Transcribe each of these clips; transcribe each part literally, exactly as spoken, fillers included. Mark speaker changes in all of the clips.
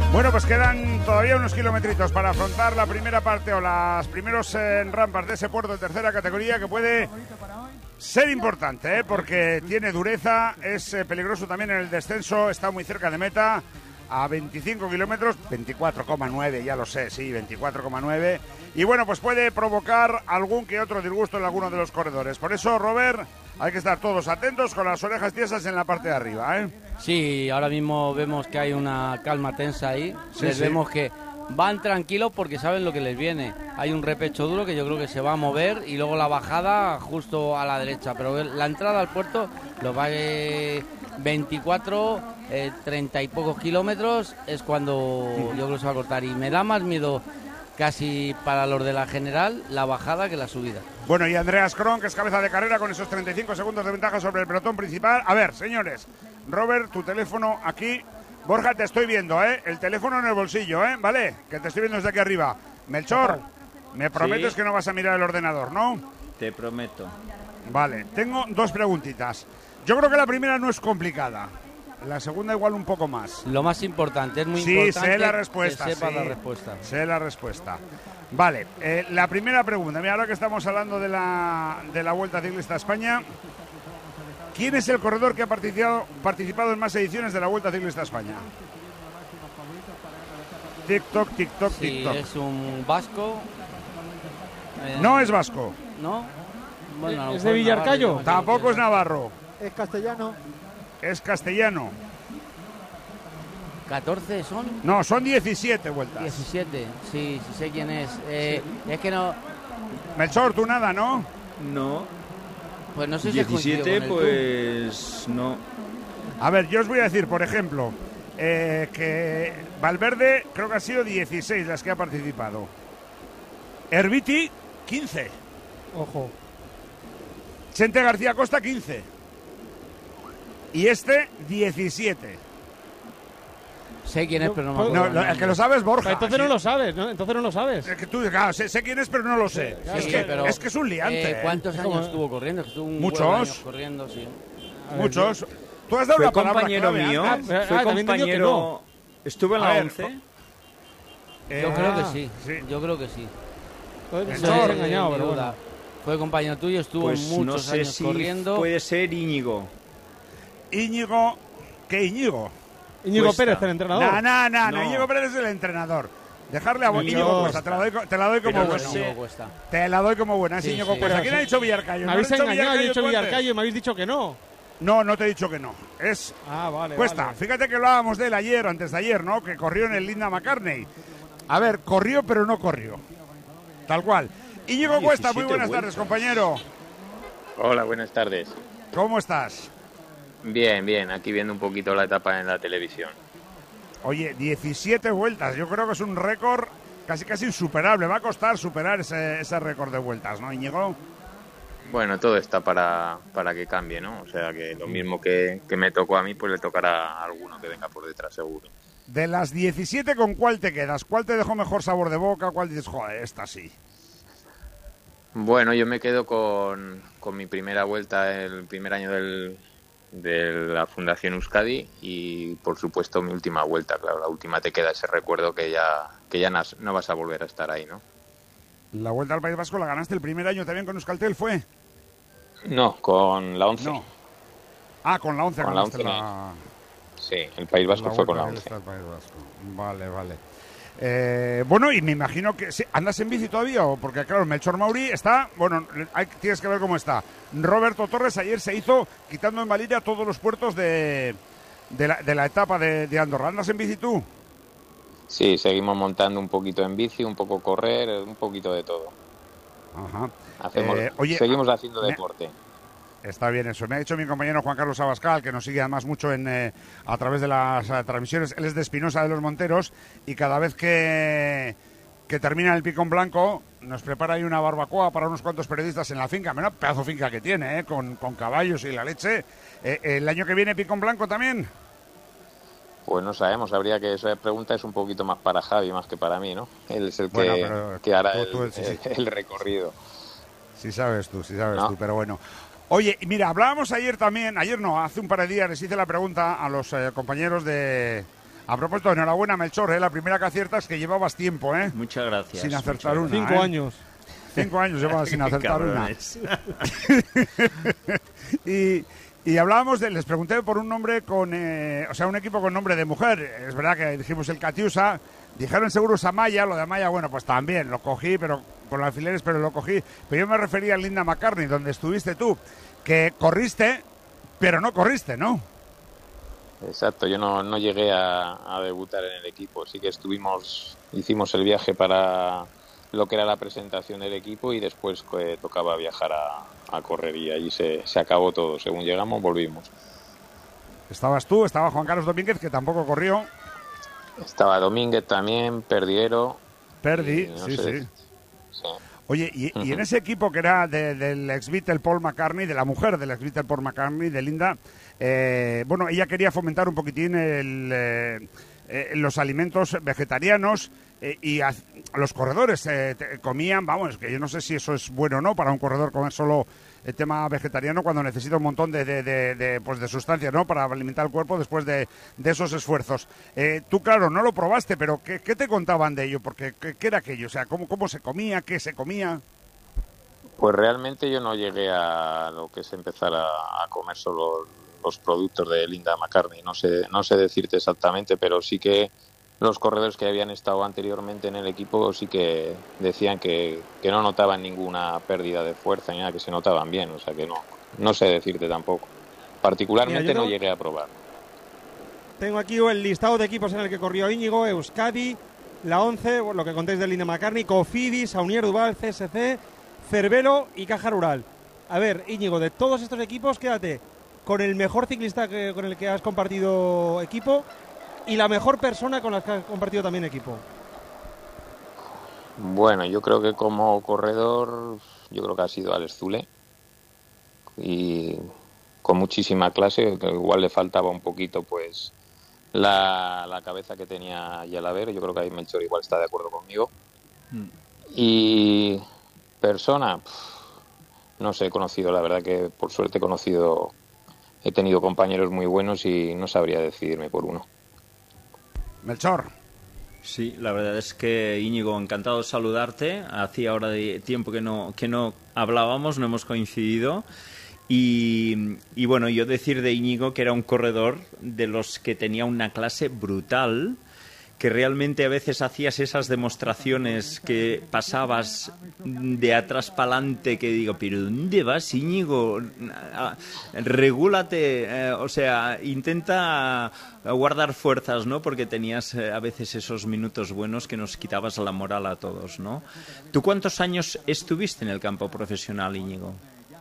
Speaker 1: Bueno, pues quedan todavía unos kilometritos para afrontar la primera parte o las primeros eh, rampas de ese puerto de tercera categoría que puede ser importante, ¿eh? Porque tiene dureza, es eh, peligroso también en el descenso, está muy cerca de meta, a veinticinco kilómetros, veinticuatro coma nueve, ya lo sé, sí, veinticuatro coma nueve, y bueno, pues puede provocar algún que otro disgusto en alguno de los corredores. Por eso, Robert, hay que estar todos atentos con las orejas tiesas en la parte de arriba, ¿eh?
Speaker 2: Sí, ahora mismo vemos que hay una calma tensa ahí,
Speaker 1: Sí,
Speaker 2: les
Speaker 1: sí.
Speaker 2: vemos que van tranquilos porque saben lo que les viene. Hay un repecho duro que yo creo que se va a mover y luego la bajada justo a la derecha, pero la entrada al puerto lo va a veinticuatro, eh, treinta y pocos kilómetros es cuando yo creo que se va a cortar, y me da más miedo casi para los de la general la bajada que la subida.
Speaker 1: Bueno, y Andreas Kron, que es cabeza de carrera con esos treinta y cinco segundos de ventaja sobre el pelotón principal. A ver, señores, Robert, tu teléfono aquí. Borja, te estoy viendo, ¿eh? El teléfono en el bolsillo, ¿eh? ¿Vale? Que te estoy viendo desde aquí arriba. Melchor, me prometes
Speaker 3: Sí.
Speaker 1: que no vas a mirar el ordenador, ¿no?
Speaker 3: Te prometo.
Speaker 1: Vale, tengo dos preguntitas. Yo creo que la primera no es complicada. La segunda igual un poco más.
Speaker 2: Lo más importante, es muy
Speaker 1: Sí,
Speaker 2: importante
Speaker 1: sé la respuesta.
Speaker 2: que sepa
Speaker 1: sí,
Speaker 2: la respuesta.
Speaker 1: Sé la respuesta. Vale, eh, la primera pregunta. Mira, ahora que estamos hablando de la, de la Vuelta Ciclista a España, ¿quién es el corredor que ha participado, participado en más ediciones de la Vuelta Ciclista a España? TikTok, TikTok,
Speaker 2: Sí,
Speaker 1: TikTok.
Speaker 2: es un vasco. Eh,
Speaker 1: No es vasco.
Speaker 2: ¿No? Bueno, a lo
Speaker 4: ¿Es
Speaker 2: mejor
Speaker 4: de Villarcayo?
Speaker 2: Navarro, yo
Speaker 1: Tampoco es Navarro.
Speaker 5: Es castellano.
Speaker 1: Es castellano.
Speaker 2: ¿catorce son?
Speaker 1: No, son diecisiete vueltas.
Speaker 2: diecisiete, sí, sí sé quién es. Eh, Es que no,
Speaker 1: Melchor, tú nada, ¿no?
Speaker 3: No.
Speaker 2: pues no sé si has coincidido
Speaker 3: diecisiete,
Speaker 2: con él
Speaker 3: pues no.
Speaker 1: A ver, yo os voy a decir, por ejemplo, eh, que Valverde creo que ha sido dieciséis las que ha participado. Herbiti, quince.
Speaker 4: Ojo.
Speaker 1: Chente García Costa, quince. Y este, diecisiete.
Speaker 2: tú. Sé quién es,
Speaker 4: No,
Speaker 2: pero no me
Speaker 4: pues-
Speaker 2: acuerdo.
Speaker 1: No, lo-
Speaker 2: el
Speaker 1: el que lo
Speaker 2: nombre.
Speaker 1: sabe es Borja.
Speaker 4: Pues entonces
Speaker 1: Sí.
Speaker 4: no lo sabes, ¿no? Entonces no lo sabes.
Speaker 1: Es que tú, claro, sé, sé quién es, pero no lo sé.
Speaker 4: claro,
Speaker 1: es,
Speaker 2: Sí,
Speaker 1: que,
Speaker 2: pero,
Speaker 1: es que es un liante.
Speaker 2: eh,
Speaker 1: ¿eh?
Speaker 2: ¿Cuántos
Speaker 4: Es
Speaker 2: años
Speaker 4: como-
Speaker 2: estuvo corriendo? Estuvo un
Speaker 1: Muchos.
Speaker 2: huevo de años corriendo, sí.
Speaker 4: A ver,
Speaker 1: Muchos. Tú has dado
Speaker 3: Fue
Speaker 1: la palabra
Speaker 3: compañero
Speaker 1: clave
Speaker 3: mío.
Speaker 1: antes.
Speaker 4: Ah,
Speaker 3: Fue
Speaker 4: ah, también te digo que
Speaker 3: compañero. Estuvo en
Speaker 1: A
Speaker 3: la
Speaker 1: ver,
Speaker 3: once.
Speaker 1: Eh,
Speaker 2: Yo creo que
Speaker 1: ah,
Speaker 2: sí.
Speaker 1: sí.
Speaker 2: Yo creo que sí.
Speaker 4: Entonces,
Speaker 1: Melchor.
Speaker 4: me has
Speaker 2: Eh,
Speaker 4: engañado,
Speaker 2: ni
Speaker 4: pero
Speaker 2: duda.
Speaker 4: bueno.
Speaker 2: Fue compañero tuyo, estuvo
Speaker 3: Pues
Speaker 2: muchos
Speaker 3: no sé
Speaker 2: años
Speaker 3: si
Speaker 2: corriendo.
Speaker 3: puede ser Íñigo.
Speaker 1: Íñigo. ¿Qué Íñigo?
Speaker 4: Íñigo
Speaker 3: Cuesta.
Speaker 4: Pérez, el entrenador.
Speaker 1: No, no, no, no.
Speaker 3: No.
Speaker 1: Íñigo Pérez es el entrenador. Dejarle a
Speaker 4: Melchor.
Speaker 1: Íñigo Cuesta, te la doy, co- te la doy como
Speaker 3: Pero no
Speaker 1: buena.
Speaker 3: sé.
Speaker 2: Íñigo Cuesta.
Speaker 1: Te la doy como buena, es
Speaker 2: Sí,
Speaker 1: Íñigo
Speaker 2: sí.
Speaker 1: Cuesta.
Speaker 4: Pero
Speaker 1: ¿Quién
Speaker 4: sí.
Speaker 1: ha dicho Villarcayo?
Speaker 4: Me
Speaker 1: ¿No
Speaker 4: habéis
Speaker 1: ha dicho
Speaker 4: engañado, yo he dicho
Speaker 1: tú antes?
Speaker 4: Villarcayo y me habéis dicho que no.
Speaker 1: No, no te he dicho que no. Es
Speaker 4: Ah, vale.
Speaker 1: Cuesta.
Speaker 4: vale.
Speaker 1: Fíjate que hablábamos de él ayer, antes de ayer, ¿no? Que corrió en el Linda McCartney. A ver, corrió pero no corrió. Tal cual. Íñigo Cuesta, muy
Speaker 3: diecisiete
Speaker 1: buenas
Speaker 3: vueltas.
Speaker 1: tardes, compañero.
Speaker 6: Hola, buenas tardes.
Speaker 1: ¿Cómo estás?
Speaker 6: Bien, bien, aquí viendo un poquito la etapa en la televisión.
Speaker 1: Oye, diecisiete vueltas. Yo creo que es un récord casi casi insuperable. Va a costar superar ese, ese récord de vueltas, ¿no, Íñigo?
Speaker 6: Bueno, todo está para, para que cambie, ¿no? O sea, que lo mismo que, que me tocó a mí, pues le tocará a alguno que venga por detrás, seguro.
Speaker 1: De las diecisiete, ¿con cuál te quedas? ¿Cuál te dejó mejor sabor de boca? ¿Cuál dices, joder, esta sí?
Speaker 6: Bueno, yo me quedo con, con mi primera vuelta, el primer año del, de la Fundación Euskadi y, por supuesto, mi última vuelta. Claro, la última te queda ese recuerdo que ya, que ya nas- no vas a volver a estar ahí, ¿no?
Speaker 1: La Vuelta al País Vasco la ganaste el primer año también con Euskaltel, ¿fue?
Speaker 6: No, con la once.
Speaker 1: No. Ah, con la once
Speaker 6: Con la
Speaker 1: ganaste
Speaker 6: once.
Speaker 1: la...
Speaker 6: Sí, el País Vasco
Speaker 1: la
Speaker 6: fue con la
Speaker 1: Vuelta
Speaker 6: once.
Speaker 1: al País Vasco. Vale, vale. Eh, bueno, y me imagino que... ¿sí? ¿Andas en bici todavía? O porque, claro, Melchor Mauri está... Bueno, hay, tienes que ver cómo está. Roberto Torres ayer se hizo quitando en Valiria todos los puertos de, de, la, de la etapa de, de Andorra. ¿Andas en bici tú?
Speaker 6: Sí, seguimos montando un poquito en bici, un poco correr, un poquito de todo.
Speaker 1: Ajá.
Speaker 6: Hacemos,
Speaker 1: Eh, oye,
Speaker 6: seguimos haciendo
Speaker 1: me-
Speaker 6: deporte.
Speaker 1: Está bien eso. Me ha dicho mi compañero Juan Carlos Abascal, que nos sigue además mucho en, eh, a través de las eh, transmisiones. Él es de Espinosa de los Monteros y cada vez que, que termina el Picón Blanco nos prepara ahí una barbacoa para unos cuantos periodistas en la finca. Menuda pedazo finca que tiene, eh, con, con caballos y la leche. Eh, ¿El año que viene Picón Blanco también?
Speaker 6: Pues no sabemos, habría que esa pregunta es un poquito más para Javi más que para mí, ¿no? Él es el que,
Speaker 1: Bueno, pero
Speaker 6: que hará
Speaker 1: tú- tú-
Speaker 6: el,
Speaker 1: sí, sí.
Speaker 6: el recorrido.
Speaker 1: Sí sabes tú, sí sabes
Speaker 6: No.
Speaker 1: tú, pero bueno. Oye, y mira, hablábamos ayer también, ayer no, hace un par de días les hice la pregunta a los eh, compañeros de A propósito, enhorabuena, Melchor, ¿eh? La primera que aciertas, que llevabas tiempo, ¿eh?
Speaker 3: Muchas gracias.
Speaker 1: Sin acertar
Speaker 3: muchas
Speaker 1: una.
Speaker 4: Cinco
Speaker 1: ¿eh?
Speaker 4: años.
Speaker 1: Cinco años llevabas sin acertar una.
Speaker 3: Cabrones.
Speaker 1: y, y hablábamos de, les pregunté por un nombre con, eh, o sea, un equipo con nombre de mujer. Es verdad que dijimos el Catiusa, dijeron seguro Amaya, lo de Amaya, bueno, pues también lo cogí, pero con alfileres, pero lo cogí. Pero yo me refería a Linda McCartney, donde estuviste tú, que corriste, pero no corriste, ¿no?
Speaker 6: Exacto, yo no, no llegué a, a debutar en el equipo, sí que estuvimos, hicimos el viaje para lo que era la presentación del equipo y después eh, tocaba viajar a, a correr y allí se, se acabó todo. Según llegamos, volvimos.
Speaker 1: Estabas tú, estaba Juan Carlos Domínguez, que tampoco corrió.
Speaker 6: Estaba Domínguez también, Perdiero.
Speaker 1: Perdí,
Speaker 6: y no
Speaker 1: sí,
Speaker 6: sé,
Speaker 1: sí.
Speaker 6: sí.
Speaker 1: Oye, y, y en ese equipo que era de, del ex Beatle Paul McCartney, de la mujer del ex Beatle Paul McCartney, de Linda, eh, bueno, ella quería fomentar un poquitín el, eh, eh, los alimentos vegetarianos eh, y a, los corredores eh, te, comían, vamos, que yo no sé si eso es bueno o no para un corredor comer solo el tema vegetariano cuando necesita un montón de, de, de, de, pues de sustancias, ¿no? Para alimentar el cuerpo después de, de esos esfuerzos. Eh, tú, claro, no lo probaste, pero ¿qué, qué te contaban de ello? Porque ¿qué, qué era aquello? O sea, ¿cómo, ¿cómo se comía? ¿Qué se comía?
Speaker 6: Pues realmente yo no llegué a lo que es empezar a, a comer solo los productos de Linda McCartney. No sé, no sé decirte exactamente, pero sí que los corredores que habían estado anteriormente en el equipo sí que decían que, que no notaban ninguna pérdida de fuerza ni nada, que se notaban bien, o sea que no, no sé decirte tampoco. Particularmente
Speaker 4: Mira, yo
Speaker 6: no
Speaker 4: tengo-
Speaker 6: llegué a probar.
Speaker 4: Tengo aquí el listado de equipos en el que corrió Íñigo, Euskadi, la once, lo que contéis de Linda McCartney, Cofidis, Saunier Duval, C S C, Cervelo y Caja Rural. A ver, Íñigo, de todos estos equipos, quédate con el mejor ciclista que, con el que has compartido equipo y la mejor persona con la que has compartido también equipo.
Speaker 6: Bueno, yo creo que como corredor, yo creo que ha sido Alex Zule y con muchísima clase, que igual le faltaba un poquito pues la, la cabeza que tenía Yalaber, yo creo que ahí Melchor igual está de acuerdo conmigo. Y persona, pf, no sé, he conocido, la verdad que por suerte he conocido, he tenido compañeros muy buenos y no sabría decidirme por uno.
Speaker 1: Melchor.
Speaker 3: Sí, la verdad es que, Íñigo, encantado de saludarte. Hacía ahora de tiempo que no, que no hablábamos, no hemos coincidido. Y, y bueno, yo decir de Íñigo que era un corredor de los que tenía una clase brutal, que realmente a veces hacías esas demostraciones que pasabas de atrás para adelante, que digo, pero ¿dónde vas, Íñigo? Ah, regúlate, eh, o sea, intenta guardar fuerzas, ¿no? Porque tenías eh, a veces esos minutos buenos que nos quitabas la moral a todos, ¿no? ¿Tú cuántos años estuviste en el campo profesional, Íñigo?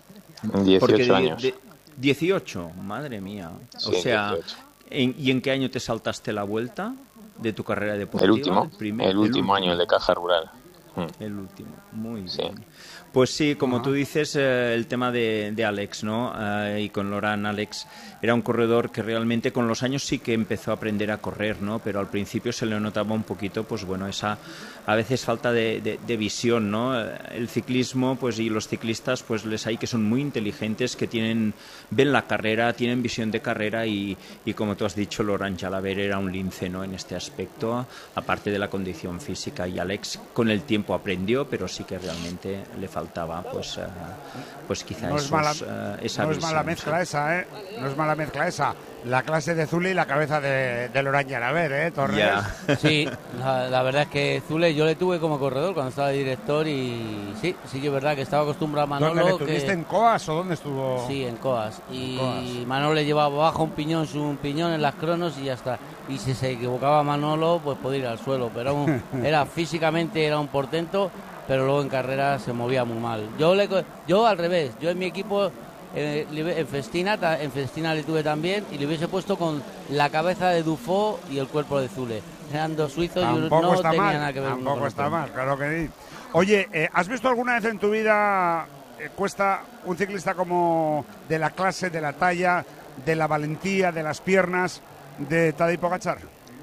Speaker 3: Porque
Speaker 6: dieciocho
Speaker 3: de-
Speaker 6: años.
Speaker 3: de- dieciocho, madre mía. O
Speaker 6: Sí,
Speaker 3: sea,
Speaker 6: dieciocho.
Speaker 3: ¿en- ¿y en qué año te saltaste la vuelta de tu carrera deportiva?
Speaker 6: El último,
Speaker 3: primer-
Speaker 6: el último año, el de Caja Rural. Mm.
Speaker 3: El último, muy
Speaker 6: Sí.
Speaker 3: bien. Pues sí, como tú dices, eh, el tema de, de Alex, ¿no? Eh, y con Loran, Alex era un corredor que realmente con los años sí que empezó a aprender a correr, ¿no? Pero al principio se le notaba un poquito, pues bueno, esa a veces falta de, de- de visión, ¿no? El ciclismo, pues y los ciclistas, pues les hay que son muy inteligentes, que tienen ven la carrera, tienen visión de carrera y, y como tú has dicho, Loran Jalaber era un lince, ¿no? En este aspecto, aparte de la condición física, y Alex con el tiempo aprendió, pero sí que realmente le faltaba, pues, eh, pues quizá
Speaker 1: No es
Speaker 3: esos,
Speaker 1: mala,
Speaker 3: eh, esa
Speaker 1: no es
Speaker 3: visión,
Speaker 1: mala mezcla
Speaker 3: sí.
Speaker 1: esa, ¿eh? No es mala mezcla esa. La clase de Zule y la cabeza de, de Loran Jalaber, ¿eh, Torres?
Speaker 3: Ya.
Speaker 2: Sí, la, la verdad es que Zule yo le tuve como corredor cuando estaba de director y sí, sí que es verdad que estaba acostumbrado a
Speaker 1: ¿Dónde
Speaker 2: Manolo.
Speaker 1: le tuviste?
Speaker 2: que...
Speaker 1: ¿En Coas o dónde estuvo?
Speaker 2: Sí, en Coas. Y
Speaker 1: Coas.
Speaker 2: Manolo le llevaba abajo un piñón, su un piñón en las cronos y ya está. Y si se equivocaba Manolo, pues podía ir al suelo. Pero era, un- era físicamente era un portento, pero luego en carrera se movía muy mal. Yo le, co- yo al revés, yo en mi equipo eh, le- en Festina, ta- en Festina le tuve también y le hubiese puesto con la cabeza de Dufo y el cuerpo de Zule. Eran dos suizos y
Speaker 1: Tampoco
Speaker 2: no
Speaker 1: está
Speaker 2: tenía
Speaker 1: mal,
Speaker 2: nada que ver uno
Speaker 1: tampoco
Speaker 2: con
Speaker 1: está
Speaker 2: otro.
Speaker 1: mal, claro que sí. Oye, eh, ¿has visto alguna vez en tu vida eh, cuesta un ciclista como de la clase, de la talla, de la valentía, de las piernas de Tadej Pogačar?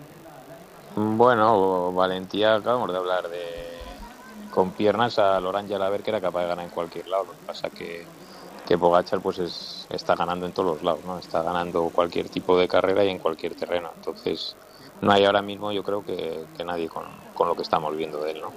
Speaker 6: Bueno, valentía, acabamos de hablar de con piernas a Loran Jalaber, que era capaz de ganar en cualquier lado. Lo que pasa que que Pogačar pues es, está ganando en todos los lados, ¿no? Está ganando cualquier tipo de carrera y en cualquier terreno. Entonces no hay ahora mismo, yo creo que, que nadie con, con lo que estamos viendo de él, ¿no?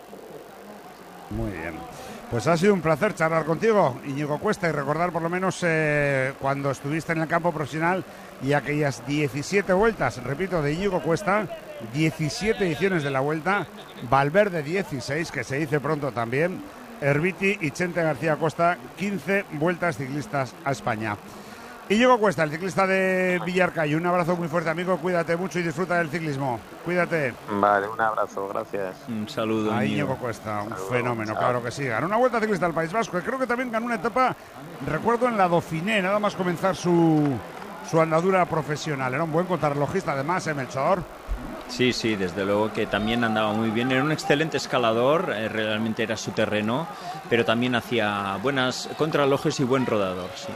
Speaker 1: Muy bien. Pues ha sido un placer charlar contigo, Íñigo Cuesta, y recordar por lo menos eh, cuando estuviste en el campo profesional y aquellas diecisiete vueltas, repito, de Íñigo Cuesta, diecisiete ediciones de la Vuelta, Valverde dieciséis, que se dice pronto también, Herbiti y Chente García Costa, quince vueltas ciclistas a España. Íñigo Cuesta, el ciclista de Villarcayo, un abrazo muy fuerte, amigo, cuídate mucho y disfruta del ciclismo. Cuídate.
Speaker 6: Vale, un abrazo, gracias.
Speaker 3: Un saludo.
Speaker 1: A Íñigo Cuesta, un
Speaker 6: Saludo,
Speaker 1: fenómeno,
Speaker 6: chao.
Speaker 1: claro que sí. Ganó una Vuelta Ciclista al País Vasco y creo que también ganó una etapa, recuerdo, en la Dauphiné, nada más comenzar su, su andadura profesional. Era un buen contrarrelojista además, ¿eh, Melchor?
Speaker 3: Sí, sí, desde luego que también andaba muy bien. Era un excelente escalador, eh, realmente era su terreno, pero también hacía buenas contrarrelojes y buen rodador, sí.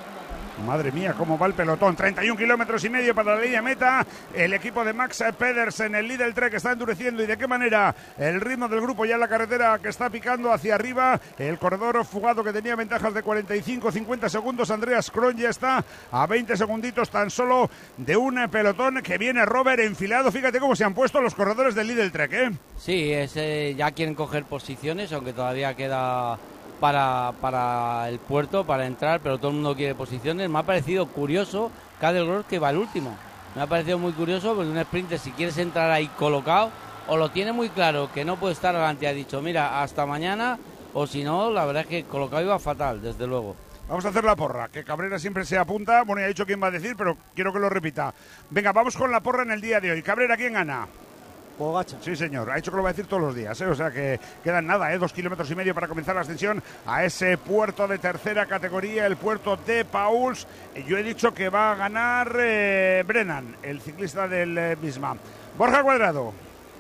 Speaker 1: Madre mía, cómo va el pelotón. treinta y un kilómetros y medio para la línea meta. El equipo de Max Pedersen, el líder Trek, está endureciendo. ¿Y de qué manera? El ritmo del grupo ya en la carretera que está picando hacia arriba. El corredor fugado que tenía ventajas de cuarenta y cinco cincuenta segundos. Andreas Kron ya está a veinte segunditos tan solo de un pelotón que viene Robert enfilado. Fíjate cómo se han puesto los corredores del líder Trek, ¿eh?
Speaker 2: Sí, es, eh, ya quieren coger posiciones, aunque todavía queda para, para el puerto, para entrar, pero todo el mundo quiere posiciones. Me ha parecido curioso Cadel Gross, que va el último. Me ha parecido muy curioso porque un sprinter, si quieres entrar ahí colocado, o lo tiene muy claro que no puede estar adelante, ha dicho, mira, hasta mañana, o si no, la verdad es que colocado iba fatal, desde luego.
Speaker 1: Vamos a hacer la porra, que Cabrera siempre se apunta. Bueno, ya he dicho quién va a decir, pero quiero que lo repita. Venga, vamos con la porra en el día de hoy. Cabrera, ¿quién gana?
Speaker 4: Pogačar.
Speaker 1: Sí, señor, ha dicho que lo va a decir todos los días, ¿eh? O sea que quedan nada, ¿eh? Dos kilómetros y medio para comenzar la ascensión a ese puerto de tercera categoría, el puerto de Pauls. Yo he dicho que va a ganar eh, Brennan, el ciclista del eh, Bisma. Borja Cuadrado.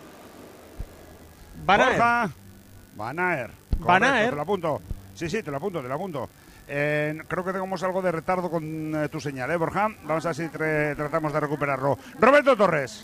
Speaker 4: Van Aert.
Speaker 1: Borja. Van Aert.
Speaker 4: Van
Speaker 1: Correcto,
Speaker 4: Aert.
Speaker 1: te lo apunto. Sí, sí, te lo apunto, te lo apunto. Eh, creo que tenemos algo de retardo con eh, tu señal, ¿eh, Borja? Vamos a ver si tre- tratamos de recuperarlo. Roberto Torres.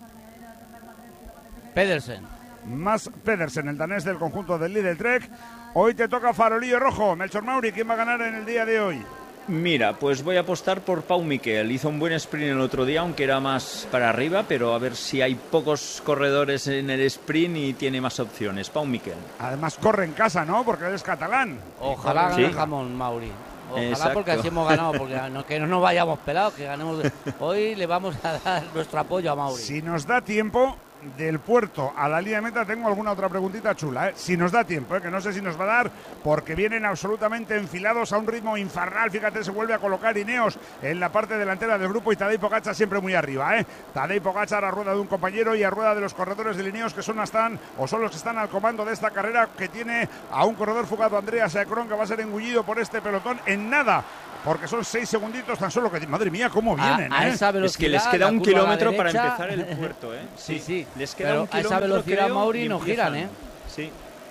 Speaker 2: Pedersen.
Speaker 1: Más Pedersen, el danés del conjunto del Lidl Trek. Hoy te toca farolillo rojo. Melchor Mauri, ¿quién va a ganar en el día de hoy?
Speaker 3: Mira, pues voy a apostar por Pau Miquel. Hizo un buen sprint el otro día, aunque era más para arriba, pero a ver si hay pocos corredores en el sprint y tiene más opciones. Pau Miquel.
Speaker 1: Además corre en casa, ¿no? Porque él es catalán.
Speaker 2: Ojalá
Speaker 3: Sí.
Speaker 2: gane jamón, Mauri. Ojalá,
Speaker 3: Exacto.
Speaker 2: porque así hemos ganado, porque no, que no nos vayamos pelados, que ganemos. Hoy le vamos a dar nuestro apoyo a Mauri.
Speaker 1: Si nos da tiempo, del puerto a la línea de meta tengo alguna otra preguntita chula, ¿eh? Si nos da tiempo, ¿eh? Que no sé si nos va a dar, porque vienen absolutamente enfilados a un ritmo infernal. Fíjate, se vuelve a colocar Ineos en la parte delantera del grupo y Tadej Pogačar siempre muy arriba, ¿eh? Tadej Pogačar a rueda de un compañero y a rueda de los corredores del Ineos, que son, están, o son los que están al comando de esta carrera, que tiene a un corredor fugado, Andreas Kron, que va a ser engullido por este pelotón en nada, porque son seis segunditos tan solo que... Madre mía, cómo vienen,
Speaker 2: a, a
Speaker 1: ¿eh?
Speaker 2: esa velocidad,
Speaker 3: Es que les queda
Speaker 2: la
Speaker 3: un
Speaker 2: curva a la
Speaker 3: kilómetro para
Speaker 2: derecha.
Speaker 3: empezar el puerto, ¿eh?
Speaker 2: Sí, sí.
Speaker 3: Les queda
Speaker 2: Pero
Speaker 3: un
Speaker 2: a esa
Speaker 3: kilómetro,
Speaker 2: velocidad,
Speaker 3: creo,
Speaker 2: Mauri,
Speaker 3: y
Speaker 2: no
Speaker 3: empiezan.
Speaker 2: giran, ¿eh?
Speaker 3: Sí.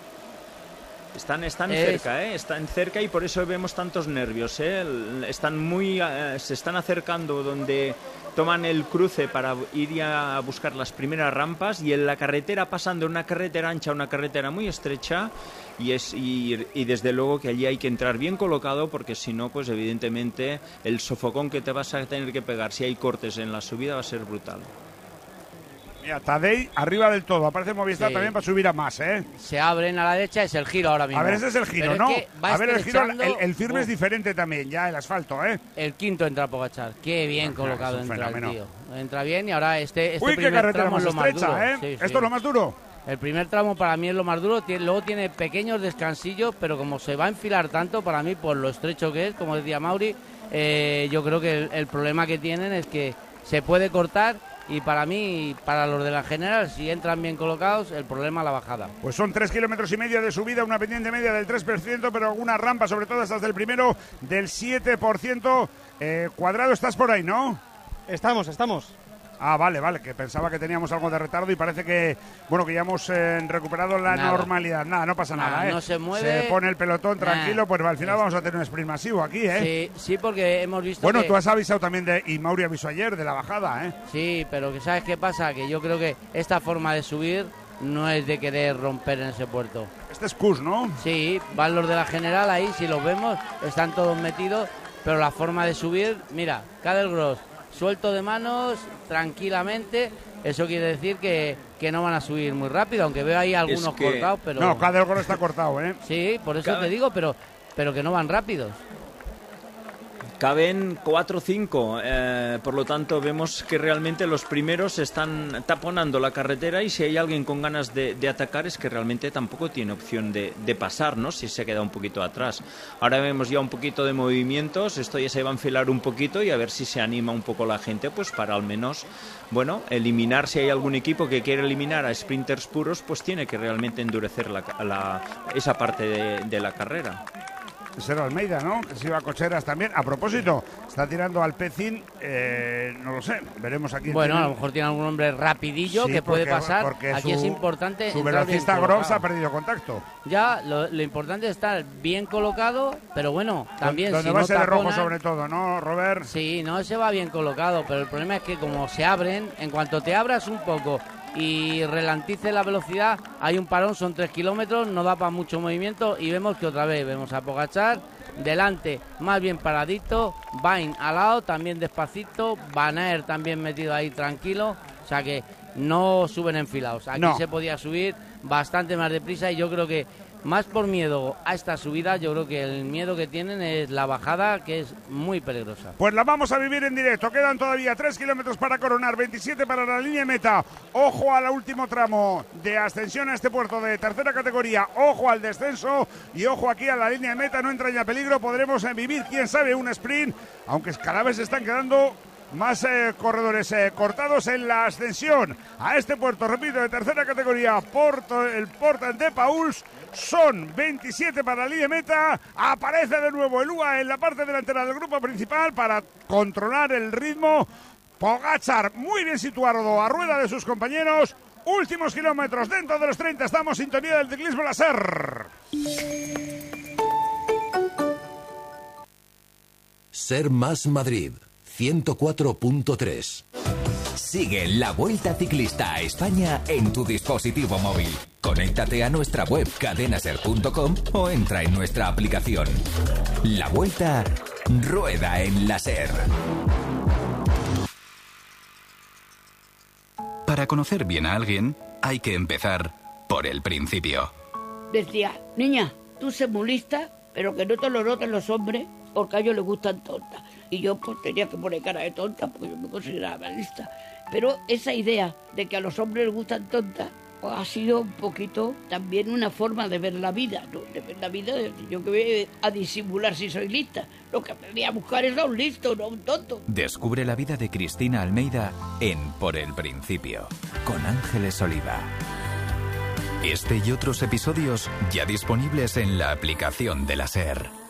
Speaker 3: Están, están
Speaker 2: Es-
Speaker 3: cerca, ¿eh? Están cerca y por eso vemos tantos nervios, ¿eh? El- Están muy, eh, se están acercando donde toman el cruce para ir a buscar las primeras rampas, y en la carretera pasan de una carretera ancha a una carretera muy estrecha, y es y, y desde luego que allí hay que entrar bien colocado, porque si no, pues evidentemente el sofocón que te vas a tener que pegar si hay cortes en la subida va a ser brutal.
Speaker 1: Mira, Tadej arriba del todo. Aparece Movistar
Speaker 2: Sí.
Speaker 1: también para subir a más, ¿eh?
Speaker 2: Se abren a la derecha, es el giro ahora mismo.
Speaker 1: A ver, ese es el giro,
Speaker 2: Pero
Speaker 1: ¿no?
Speaker 2: es que va
Speaker 1: A ver, el giro, el,
Speaker 2: estrechando-
Speaker 1: el firme es
Speaker 2: Uf,
Speaker 1: diferente también, ya, el asfalto, ¿eh?
Speaker 2: El quinto entra Pogačar. Qué bien
Speaker 1: Ah,
Speaker 2: colocado
Speaker 1: es un
Speaker 2: entra el
Speaker 1: fenómeno.
Speaker 2: tío. Entra bien y ahora este, este
Speaker 1: Uy, qué
Speaker 2: primer
Speaker 1: carretera
Speaker 2: tramo
Speaker 1: más
Speaker 2: es lo más
Speaker 1: estrecha,
Speaker 2: duro.
Speaker 1: ¿eh?
Speaker 2: Sí,
Speaker 1: Esto
Speaker 2: sí.
Speaker 1: es lo más duro.
Speaker 2: El primer tramo para mí es lo más duro, tiene- luego tiene pequeños descansillos, pero como se va a enfilar tanto, para mí, por lo estrecho que es, como decía Mauri, eh, yo creo que el, el problema que tienen es que se puede cortar, y para mí, para los de la general, si entran bien colocados, el problema es la bajada.
Speaker 1: Pues son tres kilómetros y medio de subida, una pendiente media del tres por ciento, pero algunas rampas, sobre todo estas del primero, del siete por ciento. Eh, Cuadrado, estás por ahí, ¿no?
Speaker 4: Estamos, estamos.
Speaker 1: Ah, vale, vale, que pensaba que teníamos algo de retardo y parece que, bueno, que ya hemos eh, recuperado la
Speaker 2: Nada.
Speaker 1: normalidad. Nada, no pasa nada,
Speaker 2: Nada,
Speaker 1: ¿eh?
Speaker 2: no se mueve.
Speaker 1: Se pone el pelotón
Speaker 2: Nada.
Speaker 1: tranquilo, pues al final
Speaker 2: Es-
Speaker 1: vamos a tener un sprint masivo aquí, ¿eh?
Speaker 2: Sí, sí, porque hemos visto
Speaker 1: Bueno,
Speaker 2: que...
Speaker 1: tú has avisado también de, y Mauri avisó ayer, de la bajada, ¿eh?
Speaker 2: Sí, pero que ¿sabes qué pasa? Que yo creo que esta forma de subir no es de querer romper en ese puerto.
Speaker 1: Este es Cus, ¿no?
Speaker 2: Sí, van los de la general ahí, si los vemos, están todos metidos, pero la forma de subir, mira, Cadel Gross, suelto de manos, tranquilamente, eso quiere decir que, que no van a subir muy rápido, aunque veo ahí algunos
Speaker 3: que...
Speaker 2: cortados, pero...
Speaker 1: No, cada uno está cortado, ¿eh?
Speaker 2: Sí, por eso
Speaker 3: Cada...
Speaker 2: te digo, pero, pero que no van rápidos.
Speaker 3: Caben cuatro o cinco, eh, por lo tanto vemos que realmente los primeros están taponando la carretera y si hay alguien con ganas de, de atacar es que realmente tampoco tiene opción de, de pasar, ¿no? Si se queda un poquito atrás. Ahora vemos ya un poquito de movimientos, esto ya se va a enfilar un poquito y a ver si se anima un poco la gente, pues para al menos, bueno, eliminar, si hay algún equipo que quiere eliminar a sprinters puros, pues tiene que realmente endurecer la, la, esa parte de, de la carrera.
Speaker 1: Será Almeida, ¿no? Que se iba a Cocheras también. A propósito, está tirando al Pecín, eh, no lo sé, veremos aquí.
Speaker 2: Bueno,
Speaker 1: tiene...
Speaker 2: a lo mejor tiene algún hombre rapidillo
Speaker 1: sí,
Speaker 2: que
Speaker 1: porque,
Speaker 2: puede pasar. Aquí
Speaker 1: su,
Speaker 2: es importante.
Speaker 1: Su velocista Groves ha perdido contacto.
Speaker 2: Ya, lo, lo importante es estar bien colocado, pero bueno, también.
Speaker 1: Donde
Speaker 2: si
Speaker 1: va
Speaker 2: no
Speaker 1: a ser de
Speaker 2: tapona,
Speaker 1: rojo sobre todo, ¿no, Robert?
Speaker 2: Sí, no se va bien colocado, pero el problema es que como se abren, en cuanto te abras un poco y relantice la velocidad, hay un parón, son tres kilómetros, no da para mucho movimiento y vemos que otra vez vemos a Pogačar delante, más bien paradito, Vain al lado, también despacito, Van Aert también metido ahí tranquilo, o sea que no suben enfilados, aquí
Speaker 1: no.
Speaker 2: Se podía subir bastante más deprisa y yo creo que más por miedo a esta subida, yo creo que el miedo que tienen es la bajada, que es muy peligrosa.
Speaker 1: Pues la vamos a vivir en directo. Quedan todavía tres kilómetros para coronar, veintisiete para la línea de meta. Ojo al último tramo de ascensión a este puerto de tercera categoría. Ojo al descenso y ojo aquí a la línea de meta. No entraña peligro. Podremos vivir, quién sabe, un sprint, aunque cada vez se están quedando más eh, corredores eh, cortados en la ascensión a este puerto, repito, de tercera categoría, Porto, el Porta de Pauls. Son veintisiete para la línea de meta. Aparece de nuevo el U A E en la parte delantera del grupo principal para controlar el ritmo. Pogačar muy bien situado a rueda de sus compañeros. Últimos kilómetros dentro de los treinta. Estamos en sintonía del ciclismo láser.
Speaker 5: Ser Más Madrid ciento cuatro punto tres.
Speaker 7: Sigue la Vuelta Ciclista a España en tu dispositivo móvil. Conéctate a nuestra web cadenaser punto com o entra en nuestra aplicación. La Vuelta rueda en la SER.
Speaker 8: Para conocer bien a alguien, hay que empezar por el principio.
Speaker 9: Decía, niña, tú sé muy lista, pero que no te lo noten los hombres, porque a ellos les gustan tontas. Y yo pues tenía que poner cara de tonta, porque yo me consideraba lista. Pero esa idea de que a los hombres les gustan tontas, pues ha sido un poquito también una forma de ver la vida, ¿no? De ver la vida, de, yo que voy a disimular si soy lista. Lo que aprendí a buscar es a un listo, no a un tonto.
Speaker 8: Descubre la vida de Cristina Almeida en Por el Principio, con Ángeles Oliva. Este y otros episodios ya disponibles en la aplicación de la SER.